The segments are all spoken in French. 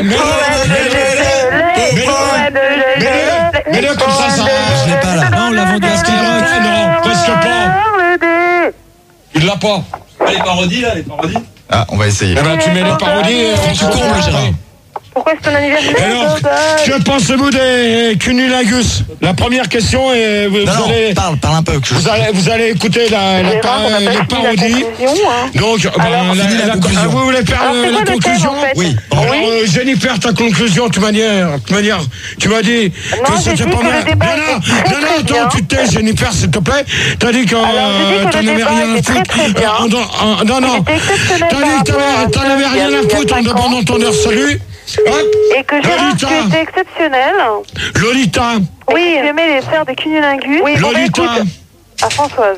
Mais comme ça. Je l'ai pas là. Non, on l'a vendu à Skyrock. Non, presque pas. Il l'a pas. Les parodies là, les parodies. Ah, on va essayer. Eh ben, tu mets les parodies. Tu combles, Gérard. Pourquoi c'est ton anniversaire? Alors, que pensez-vous des cunnilingus? La première question est vous allez parle un peu. vous allez écouter les parodies. Donc, vous voulez faire la conclusion? Oui. Alors, Jennifer, ta conclusion, tu m'as dit que c'était pas mal. Non, attends, tu te tais, Jennifer, s'il te plaît. T'as dit que t'en avais rien à foutre. Non. T'as dit que t'en avais rien à foutre en demandant ton heure salut. Et que Gérard, tu étais exceptionnel. Lolita. Oui, j'aimais les faire des cunnilingus. Oui, Lolita. À Françoise.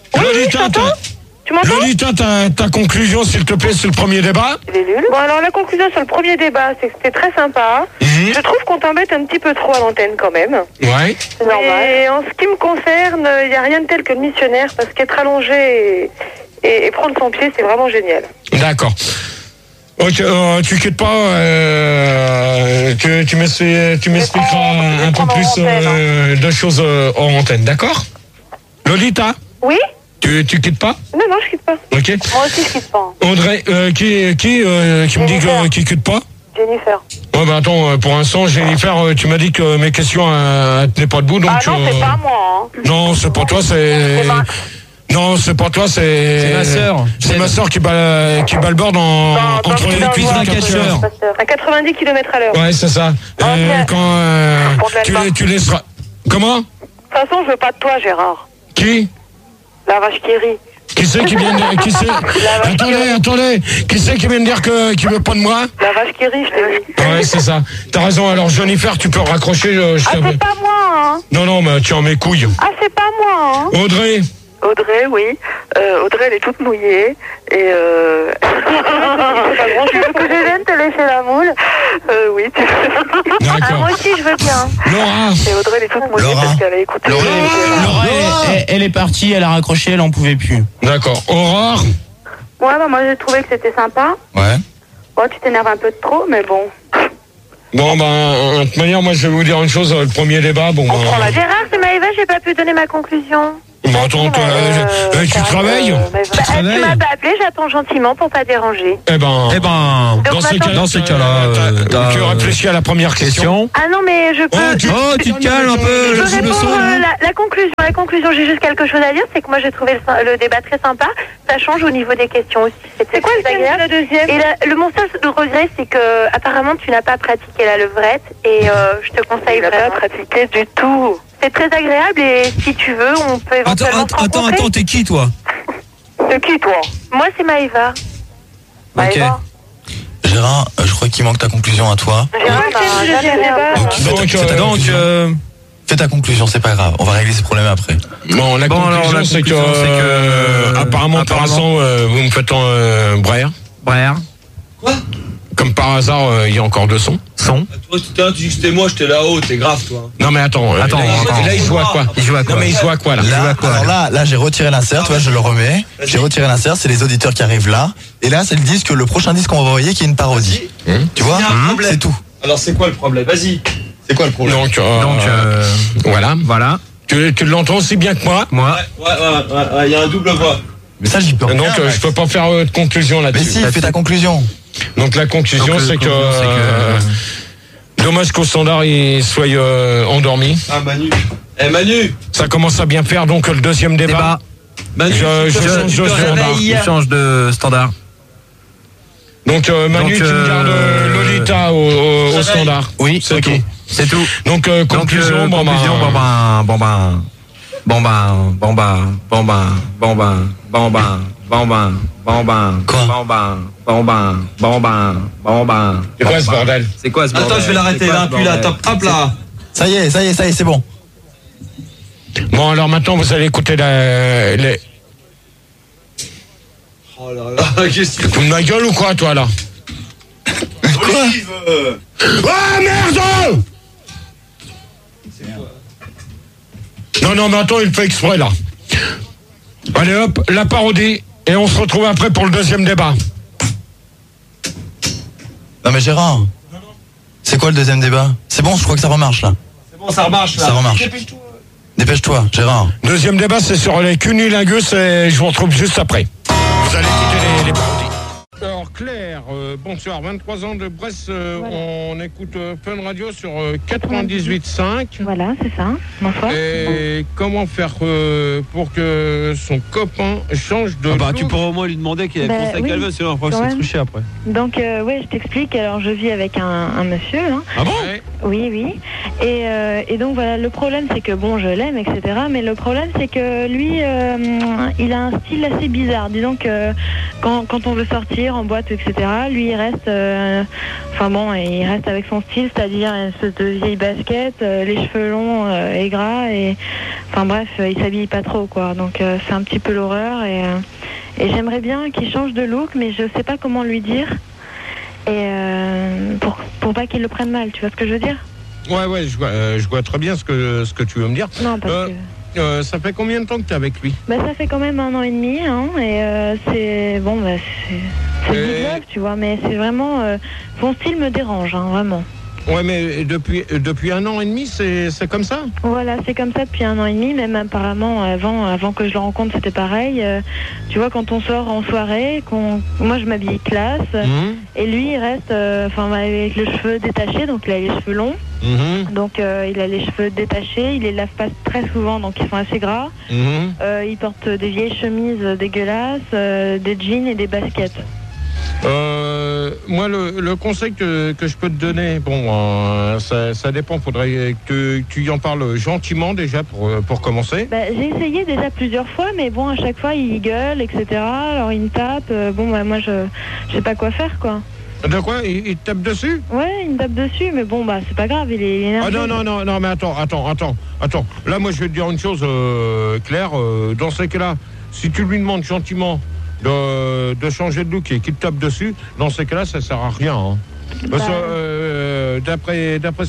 Lolita, ta conclusion, s'il te plaît, sur le premier débat. Bon, alors la conclusion sur le premier débat, c'est que c'était très sympa. Je trouve qu'on t'embête un petit peu trop à l'antenne quand même. Ouais. C'est normal. Et en ce qui me concerne, il n'y a rien de tel que le missionnaire, parce qu'être allongé et prendre son pied, c'est vraiment génial. D'accord. Ok, tu quittes pas, tu m'expliqueras un peu plus de choses hors antenne, d'accord? Lolita? Oui? Tu quittes pas? Non, je quitte pas. Ok. Moi aussi, je quitte pas. André, qui me dit qu'il quitte pas? Jennifer. Ouais, bah attends, pour l'instant, Jennifer, tu m'as dit que mes questions tenaient pas debout, donc... Ah non, c'est pas moi. Non, c'est pas toi, c'est... Non, c'est pas toi, c'est ma sœur. C'est ma sœur qui balborde entre les cuisses d'un catcheur. À 90 km à l'heure. Ouais, c'est ça. Quand tu laisseras... Comment? De toute façon, je veux pas de toi, Gérard. Qui? La vache qui rit. Qui c'est qui vient de... Qui c'est... Attendez. Qui c'est qui vient de dire qu'il veut pas de moi? La vache qui rit, je t'ai dit. Ouais, c'est ça. T'as raison, alors Jennifer, tu peux raccrocher. C'est pas moi, hein. Non, mais tu en mes couilles. Ah, c'est pas moi, hein. Audrey, oui. Audrey, elle est toute mouillée. Et tu veux que je vienne te laisser la moule? Oui, tu veux. D'accord. Moi aussi, je veux bien. Laura. Et Audrey, elle est toute mouillée parce qu'elle a écouté. Laura, elle est partie, elle a raccroché, elle en pouvait plus. D'accord. Aurore. Ouais, moi, j'ai trouvé que c'était sympa. Ouais. Bon, tu t'énerves un peu de trop, mais bon. Bon, de toute manière, moi, je vais vous dire une chose. Le premier débat, Gérard, c'est Maëva, j'ai pas pu donner ma conclusion. Attends, tu travailles? Tu m'as pas appelé, j'attends gentiment pour pas déranger. Eh ben, dans ces cas-là, tu réfléchis à la première question. Ah non, mais je peux... tu te calmes un peu. Je peux répondre la conclusion, j'ai juste quelque chose à dire, c'est que moi j'ai trouvé le débat très sympa. Ça change au niveau des questions aussi. C'est quoi le thème de la deuxième? Et mon seul regret, c'est que apparemment tu n'as pas pratiqué la levrette et je te conseille vraiment. Pas pratiqué du tout. C'est très agréable et si tu veux, on peut éventuellement se rencontrer. Attends, t'es qui toi? T'es qui toi? Moi c'est Maëva. Ok. Gérard, je crois qu'il manque ta conclusion à toi. Donc, fais ta conclusion, c'est pas grave. On va régler ces problèmes après. Bon, la conclusion, c'est que apparemment, par hasard, vous me faites Brère. Quoi? Comme par hasard, il y a encore deux sons. Toi, tout à l'heure, tu dis que c'était moi, j'étais là-haut, t'es grave, toi. Non, mais attends. Là, il joue à quoi? Non, mais il joue à quoi, là? Là, j'ai retiré l'insert, tu vois, je le remets. J'ai retiré l'insert, c'est les auditeurs qui arrivent là. Et là, c'est le disque, le prochain disque qu'on va envoyer qui est une parodie. Tu vois? C'est tout. Alors, c'est quoi le problème? Vas-y. C'est quoi le problème? Donc, voilà. Tu l'entends aussi bien que moi? Ouais, il y a un double voix. Mais ça, j'y peux rien. Donc, je peux pas faire de conclusion là-dessus. Mais si, fais ta conclusion. Donc, la conclusion, c'est que... Dommage qu'au standard, il soit endormi. Ah, Manu. Manu. Ça commence à bien faire, donc le deuxième débat. Manu, je change de standard. Donc, Manu, tu me gardes Lolita au standard. Oui, c'est tout. C'est tout. Donc, conclusion, C'est quoi ce bordel? Attends, je vais l'arrêter là, puis là, top, hop là. Ça y est, c'est bon. Bon, alors maintenant, vous allez écouter les... Oh là là, qu'est-ce que tu fous de ma gueule ou quoi, toi, là? Olive. Ah, merde! Non, mais attends, il fait exprès, là. Allez, hop, la parodie, et on se retrouve après pour le deuxième débat. Non, mais Gérard. C'est quoi le deuxième débat? C'est bon, je crois que ça remarche là. C'est bon, ça remarche là. Ça remarche. Dépêche-toi, Gérard. Deuxième débat, c'est sur les cunnilingus et je vous retrouve juste après. Vous allez écouter les parodies. Alors Claire, bonsoir, 23 ans de Brest, Voilà. on écoute Fun Radio sur 98.5. Voilà, c'est ça. Bonsoir. Et comment faire pour que son copain change de Bah, look? tu pourrais au moins lui demander quel Bah, conseil oui, qu'elle veut, sinon on va quand se même. toucher après. Donc, je t'explique. Alors, je vis avec un monsieur, hein. Ah bon? Ouais. Oui. Et donc, voilà, le problème, c'est que, bon, je l'aime, etc. Mais le problème, c'est que lui, il a un style assez bizarre. Disons que quand on veut sortir en boîte, etc., lui, il reste... il reste avec son style, c'est-à-dire une espèce de vieille basket, les cheveux longs et gras, et... Enfin, bref, il s'habille pas trop, quoi. Donc, c'est un petit peu l'horreur, et j'aimerais bien qu'il change de look, mais je sais pas comment lui dire. Et pour pas qu'il le prenne mal, tu vois ce que je veux dire? Ouais, je vois très bien ce que tu veux me dire. Non, parce que... Ça fait combien de temps que tu es avec lui? Bah, ça fait quand même 1 an et demi, hein, et c'est... Bon, bah, c'est good love, tu vois, mais c'est vraiment... son style me dérange, hein, vraiment. Ouais, mais depuis 1 an et demi, c'est comme ça? Voilà, c'est comme ça depuis 1 an et demi, même apparemment avant que je le rencontre, c'était pareil. Tu vois, quand on sort en soirée, moi je m'habille classe, et lui il reste avec les cheveux détachés, donc il a les cheveux longs, donc il a les cheveux détachés, il les lave pas très souvent, donc ils sont assez gras. Il porte des vieilles chemises dégueulasses, des jeans et des baskets. Moi, le conseil que je peux te donner, bon, ça dépend. Faudrait que tu y en parles gentiment déjà pour commencer. Bah, j'ai essayé déjà plusieurs fois, mais bon, à chaque fois il gueule, etc. Alors il me tape. Moi, je sais pas quoi faire, quoi. De quoi? Il te tape dessus? Ouais, il me tape dessus, mais bon, bah c'est pas grave, il est énervé. Ah non, mais attends. Là, moi, je vais te dire une chose, Claire. Dans ces cas-là, si tu lui demandes gentiment de changer de look et qu'il te tape dessus, dans ces cas-là, ça sert à rien. Hein. Parce que, d'après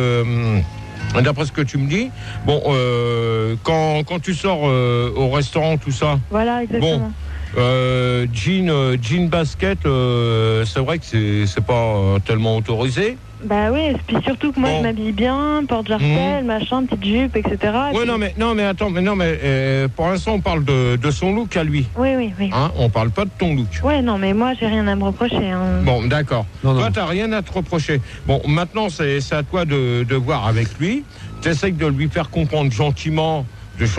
ce que tu me dis, bon, quand tu sors au restaurant, tout ça. Voilà, exactement. Bon, jean basket, c'est vrai que c'est pas tellement autorisé. Bah oui, et puis surtout que moi Bon. je m'habille bien, porte jartel, machin, petite jupe, etc. Ouais, non mais attends, pour l'instant on parle de son look à lui. Oui. Hein, on parle pas de ton look. Ouais, non, mais moi j'ai rien à me reprocher. Hein. Bon, d'accord. Non. Toi, t'as rien à te reprocher. Bon, maintenant, c'est à toi de voir avec lui. T'essayes de lui faire comprendre gentiment